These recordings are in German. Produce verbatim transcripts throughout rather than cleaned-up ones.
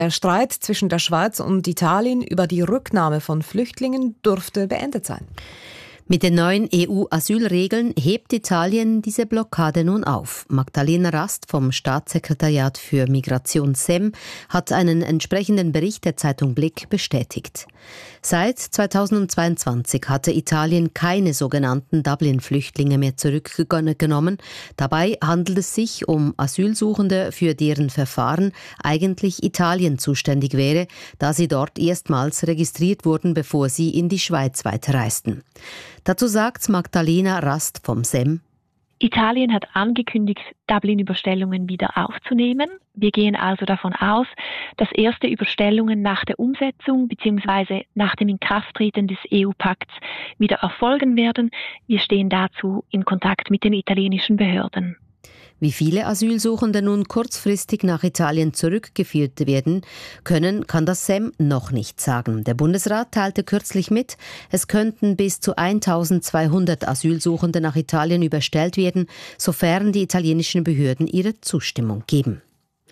Der Streit zwischen der Schweiz und Italien über die Rücknahme von Flüchtlingen dürfte beendet sein. Mit den neuen E U-Asylregeln hebt Italien diese Blockade nun auf. Magdalena Rast vom Staatssekretariat für Migration S E M hat einen entsprechenden Bericht der Zeitung Blick bestätigt. Seit zweitausendzweiundzwanzig hatte Italien keine sogenannten Dublin-Flüchtlinge mehr zurückgenommen. Dabei handelt es sich um Asylsuchende, für deren Verfahren eigentlich Italien zuständig wäre, da sie dort erstmals registriert wurden, bevor sie in die Schweiz weiterreisten. Dazu sagt Magdalena Rast vom S E M: Italien hat angekündigt, Dublin-Überstellungen wieder aufzunehmen. Wir gehen also davon aus, dass erste Überstellungen nach der Umsetzung bzw. nach dem Inkrafttreten des E U-Pakts wieder erfolgen werden. Wir stehen dazu in Kontakt mit den italienischen Behörden. Wie viele Asylsuchende nun kurzfristig nach Italien zurückgeführt werden können, kann das S E M noch nicht sagen. Der Bundesrat teilte kürzlich mit, es könnten bis zu eintausendzweihundert Asylsuchende nach Italien überstellt werden, sofern die italienischen Behörden ihre Zustimmung geben.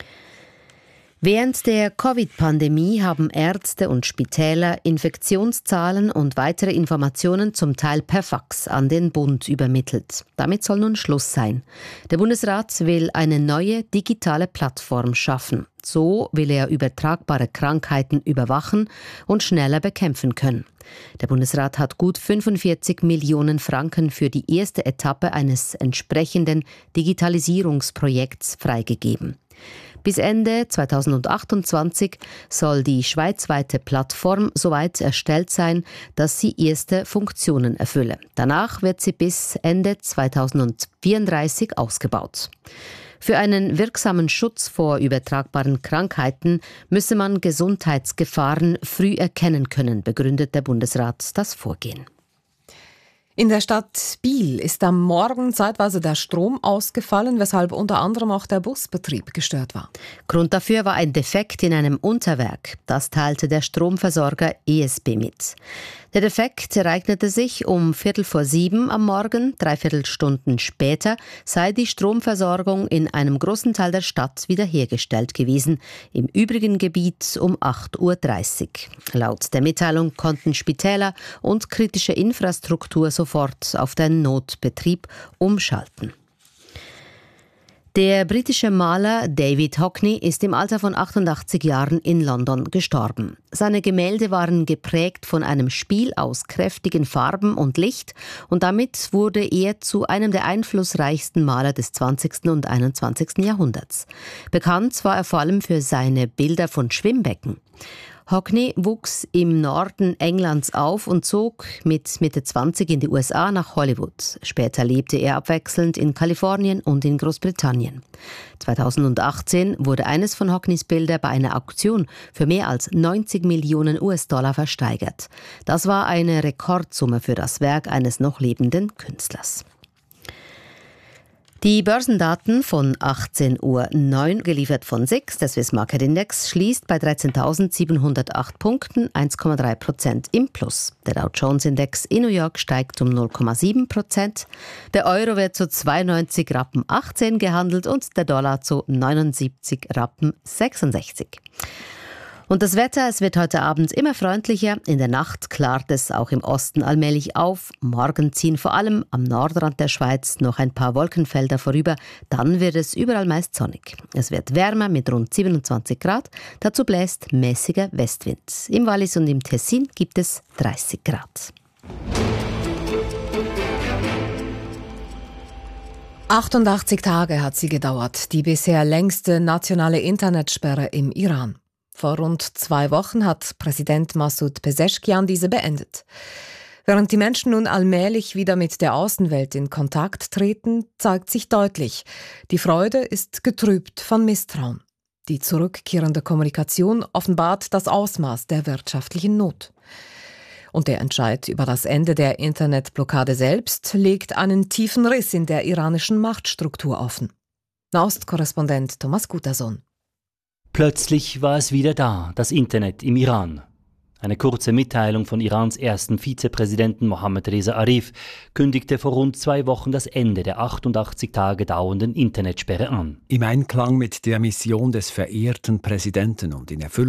Während der Covid-Pandemie haben Ärzte und Spitäler Infektionszahlen und weitere Informationen zum Teil per Fax an den Bund übermittelt. Damit soll nun Schluss sein. Der Bundesrat will eine neue digitale Plattform schaffen. So will er übertragbare Krankheiten überwachen und schneller bekämpfen können. Der Bundesrat hat gut fünfundvierzig Millionen Franken für die erste Etappe eines entsprechenden Digitalisierungsprojekts freigegeben. Bis Ende zweitausendachtundzwanzig soll die schweizweite Plattform soweit erstellt sein, dass sie erste Funktionen erfülle. Danach wird sie bis Ende zweitausendvierunddreißig ausgebaut. Für einen wirksamen Schutz vor übertragbaren Krankheiten müsse man Gesundheitsgefahren früh erkennen können, begründet der Bundesrat das Vorgehen. In der Stadt Biel ist am Morgen zeitweise der Strom ausgefallen, weshalb unter anderem auch der Busbetrieb gestört war. Grund dafür war ein Defekt in einem Unterwerk. Das teilte der Stromversorger E S B mit. Der Defekt ereignete sich um Viertel vor sieben am Morgen. Dreiviertel Stunden später sei die Stromversorgung in einem großen Teil der Stadt wiederhergestellt gewesen. Im übrigen Gebiet um acht Uhr dreißig. Laut der Mitteilung konnten Spitäler und kritische Infrastruktur sofort auf den Notbetrieb umschalten. Der britische Maler David Hockney ist im Alter von achtundachtzig Jahren in London gestorben. Seine Gemälde waren geprägt von einem Spiel aus kräftigen Farben und Licht und damit wurde er zu einem der einflussreichsten Maler des zwanzigsten und einundzwanzigsten Jahrhunderts. Bekannt war er vor allem für seine Bilder von Schwimmbecken. Hockney wuchs im Norden Englands auf und zog mit Mitte zwanzig in die U S A nach Hollywood. Später lebte er abwechselnd in Kalifornien und in Großbritannien. zweitausendachtzehn wurde eines von Hockneys Bilder bei einer Auktion für mehr als neunzig Millionen U S-Dollar versteigert. Das war eine Rekordsumme für das Werk eines noch lebenden Künstlers. Die Börsendaten von achtzehn Uhr neun, geliefert von S I X, der Swiss Market Index, schließt bei dreizehntausendsiebenhundertacht Punkten, eins Komma drei Prozent im Plus. Der Dow Jones Index in New York steigt um null Komma sieben Prozent. Der Euro wird zu zweiundneunzig Rappen achtzehn gehandelt und der Dollar zu neunundsiebzig Rappen sechsundsechzig. Und das Wetter, es wird heute Abend immer freundlicher. In der Nacht klart es auch im Osten allmählich auf. Morgen ziehen vor allem am Nordrand der Schweiz noch ein paar Wolkenfelder vorüber. Dann wird es überall meist sonnig. Es wird wärmer mit rund siebenundzwanzig Grad. Dazu bläst mäßiger Westwind. Im Wallis und im Tessin gibt es dreißig Grad. achtundachtzig Tage hat sie gedauert, die bisher längste nationale Internetsperre im Iran. Vor rund zwei Wochen hat Präsident Massoud Pezeshkian diese beendet. Während die Menschen nun allmählich wieder mit der Außenwelt in Kontakt treten, zeigt sich deutlich, die Freude ist getrübt von Misstrauen. Die zurückkehrende Kommunikation offenbart das Ausmaß der wirtschaftlichen Not. Und der Entscheid über das Ende der Internetblockade selbst legt einen tiefen Riss in der iranischen Machtstruktur offen. Nahostkorrespondent Thomas Gutason. Plötzlich war es wieder da, das Internet im Iran. Eine kurze Mitteilung von Irans ersten Vizepräsidenten Mohammad Reza Arif kündigte vor rund zwei Wochen das Ende der achtundachtzig Tage dauernden Internetsperre an. Im Einklang mit der Mission des verehrten Präsidenten und in Erfüllung